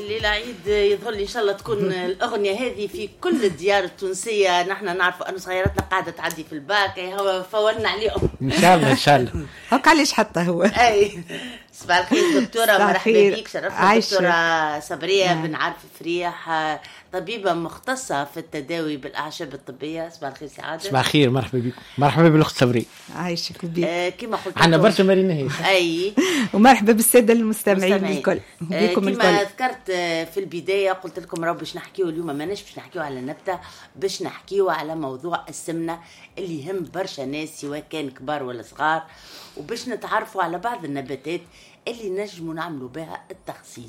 الليلة عيد يظهر لي إن شاء الله تكون الأغنية هذه في كل الديار التونسية. نحن نعرف أن صغيراتنا قاعدة تعدي في الباك، هو فولنا عليهم إن شاء الله إن شاء الله. هاك علاش حتى هو. أي صباح الخير دكتورة، مرحبا بك، شرفنا. دكتورة صبرية بن عارف فريح، طبيبة مختصة في التداوي بالأعشاب الطبية. صباح الخير سعادة. صباح الخير، مرحبا بكم. مرحبا بالأخت صبري. عايشك بك. كما قلت عنا برشا مارينا. أي ومرحبا بالسادة المستمعين الكل. بكم كما ذكرت في البداية، قلت لكم راهو باش نحكيو اليوم، ماناش باش نحكيو على النبتة، باش نحكيو على موضوع السمنة اللي يهم برشا ناس سواء كان كبار ولا صغار، وباش نتعرفوا على بعض النباتات اللي نجموا نعملوا بها التخسيس.